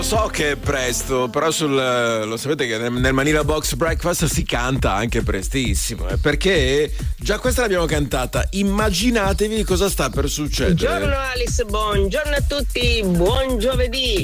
So che è presto, però lo sapete che nel Manila Box Breakfast si canta anche prestissimo, perché già questa l'abbiamo cantata. Immaginatevi cosa sta per succedere. Buongiorno Alice, buongiorno a tutti, buon giovedì.